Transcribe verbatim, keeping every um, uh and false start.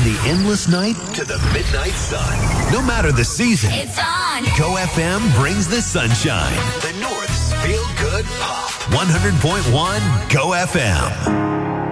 the endless night to the midnight sun. No matter the season, It's on. Go F M brings the sunshine. The North's Feel Good Pop. one hundred point one Go F M.